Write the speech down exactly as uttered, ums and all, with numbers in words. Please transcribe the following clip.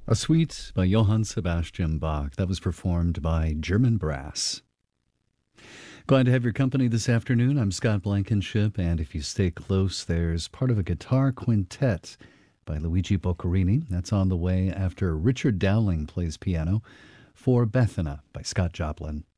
A suite by Johann Sebastian Bach that was performed by German Brass. Glad to have your company this afternoon. I'm Scott Blankenship, and if you stay close, there's part of a guitar quintet by Luigi Boccherini. That's on the way after Richard Dowling plays piano for Bethana by Scott Joplin.